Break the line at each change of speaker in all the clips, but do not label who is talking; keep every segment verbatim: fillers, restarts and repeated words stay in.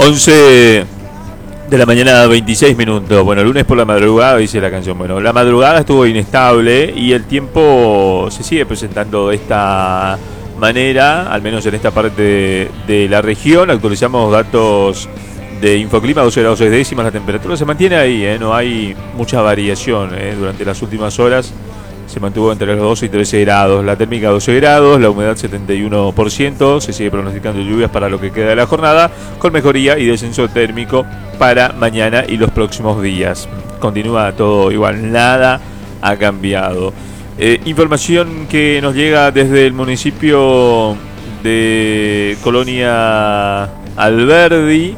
once de la mañana, veintiséis minutos. Bueno, lunes por la madrugada, dice la canción. Bueno, la madrugada estuvo inestable y el tiempo se sigue presentando de esta manera, al menos en esta parte de, de la región. Actualizamos datos de Infoclima, doce grados seis décimas. La temperatura se mantiene ahí, ¿eh? No hay mucha variación, ¿eh? Durante las últimas horas se mantuvo entre los doce y trece grados. La térmica doce grados, la humedad setenta y uno por ciento. Se sigue pronosticando lluvias para lo que queda de la jornada, con mejoría y descenso térmico para mañana y los próximos días. Continúa todo igual, nada ha cambiado. Eh, información que nos llega desde el municipio de Colonia Alberdi.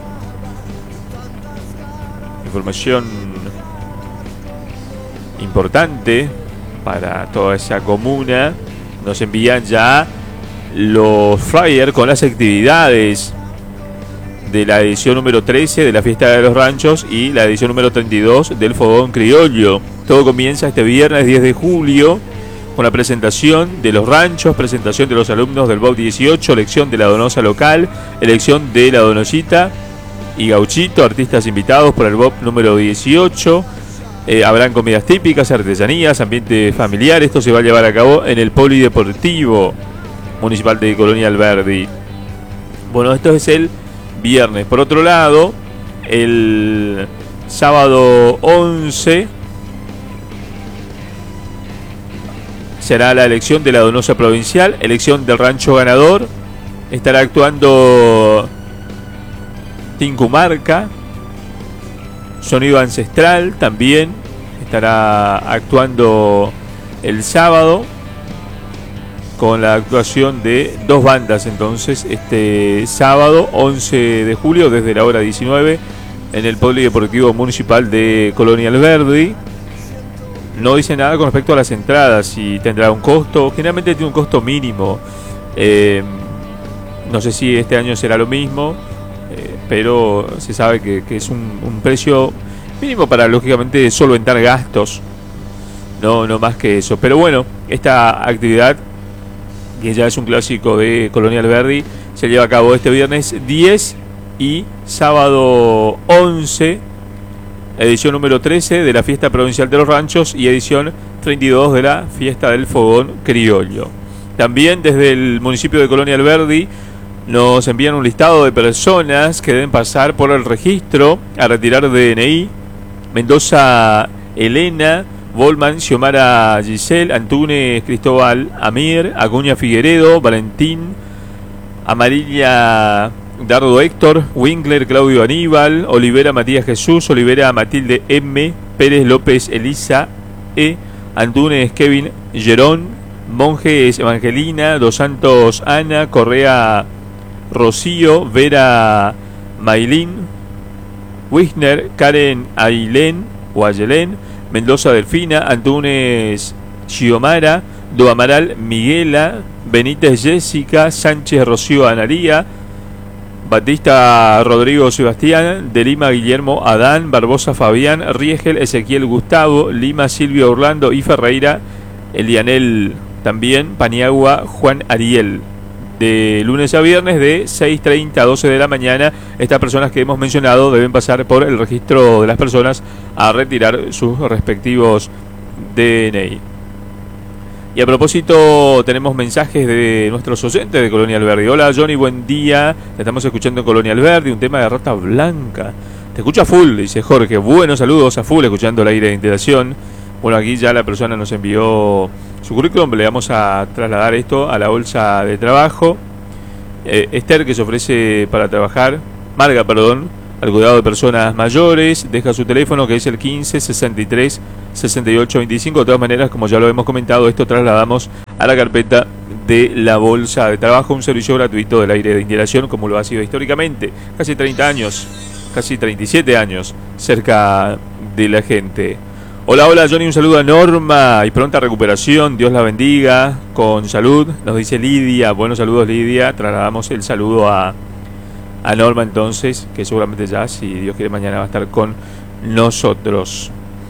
Información importante para toda esa comuna. Nos envían ya los flyers con las actividades de la edición número trece de la Fiesta de los Ranchos y la edición número treinta y dos del Fogón Criollo. Todo comienza este viernes diez de julio con la presentación de los ranchos, presentación de los alumnos del B O C dieciocho, elección de la donosa local, elección de la donosita y gauchito, artistas invitados por el B O C número dieciocho. Eh, habrán comidas típicas, artesanías, ambiente familiar. Esto se va a llevar a cabo en el Polideportivo Municipal de Colonia Alberdi. Bueno, esto es el viernes. Por otro lado, el sábado once será la elección de la donosa provincial, elección del rancho ganador. Estará actuando Tincumarca. Sonido ancestral también estará actuando el sábado con la actuación de dos bandas. Entonces este sábado once de julio desde la hora diecinueve en el Polideportivo Municipal de Colonia Alberdi. No dice nada con respecto a las entradas, si tendrá un costo. Generalmente tiene un costo mínimo. eh, no sé si este año será lo mismo, pero se sabe que, que es un, un precio mínimo para, lógicamente, solventar gastos, no, no más que eso. Pero bueno, esta actividad, que ya es un clásico de Colonia Alberdi, se lleva a cabo este viernes diez y sábado once, edición número trece de la Fiesta Provincial de los Ranchos y edición treinta y dos de la Fiesta del Fogón Criollo. También desde el municipio de Colonia Alberdi nos envían un listado de personas que deben pasar por el registro a retirar D N I. Mendoza Elena, Volman Xiomara Giselle, Antunes Cristóbal Amir, Acuña Figueredo, Valentín Amarilla Dardo Héctor, Winkler Claudio Aníbal, Olivera Matías Jesús, Olivera Matilde M, Pérez López Elisa E, Antunes Kevin Gerón, Monjes Evangelina, Dos Santos Ana, Correa Rocío, Vera Maylin, Wisner, Karen Ailén o Ayelén, Mendoza Delfina, Antunes Xiomara, Do Amaral Miguela, Benítez Jessica, Sánchez Rocío Analía, Batista Rodrigo Sebastián, de Lima Guillermo Adán, Barbosa Fabián, Riegel Ezequiel Gustavo, Lima Silvio Orlando y Ferreira, Elianel también, Paniagua Juan Ariel. De lunes a viernes de seis treinta a doce de la mañana, estas personas que hemos mencionado deben pasar por el registro de las personas a retirar sus respectivos D N I. Y a propósito, tenemos mensajes de nuestros oyentes de Colonia Alberdi. Hola Johnny, buen día. Te estamos escuchando en Colonia Alberdi, un tema de Rata Blanca. Te escucha full, dice Jorge. Buenos saludos a full, escuchando el aire de integración. Bueno, aquí ya la persona nos envió su currículum, le vamos a trasladar esto a la bolsa de trabajo. Eh, Esther, que se ofrece para trabajar, Marga, perdón, al cuidado de personas mayores, deja su teléfono que es el quince sesenta y tres sesenta y ocho veinticinco. De todas maneras, como ya lo hemos comentado, esto trasladamos a la carpeta de la bolsa de trabajo, un servicio gratuito del aire de integración, como lo ha sido históricamente, casi treinta años, casi treinta y siete años, cerca de la gente. Hola, hola Johnny, un saludo a Norma y pronta recuperación, Dios la bendiga, con salud, nos dice Lidia. Buenos saludos Lidia, trasladamos el saludo a, a Norma entonces, que seguramente ya, si Dios quiere, mañana va a estar con nosotros.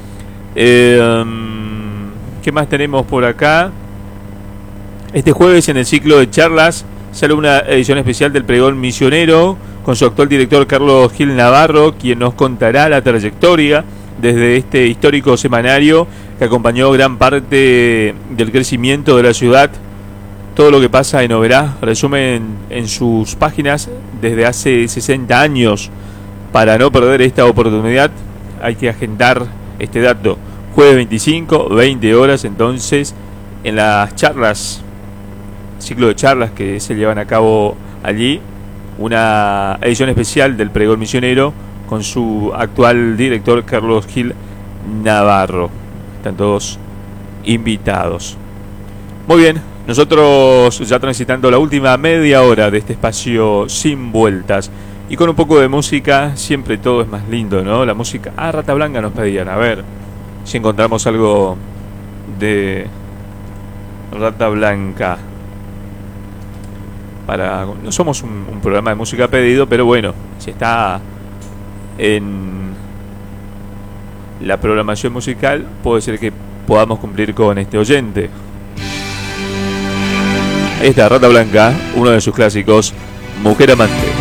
Eh, ¿Qué más tenemos por acá? Este jueves en el ciclo de charlas sale una edición especial del pregón misionero con su actual director Carlos Gil Navarro, quien nos contará la trayectoria desde este histórico semanario que acompañó gran parte del crecimiento de la ciudad. Todo lo que pasa en Oberá, resumen en sus páginas desde hace sesenta años. Para no perder esta oportunidad hay que agendar este dato. Jueves veinticinco, veinte horas, entonces, en las charlas, ciclo de charlas que se llevan a cabo allí, una edición especial del Pregón Misionero con su actual director Carlos Gil Navarro. Están todos invitados. Muy bien, nosotros ya transitando la última media hora de este espacio sin vueltas y con un poco de música. Siempre todo es más lindo, ¿no? La música. Ah, Rata Blanca nos pedían. A ver si encontramos algo de Rata Blanca. Para, no somos un, un programa de música pedido, pero bueno, si está en la programación musical, puede ser que podamos cumplir con este oyente. Esta Rata Blanca, uno de sus clásicos, Mujer Amante.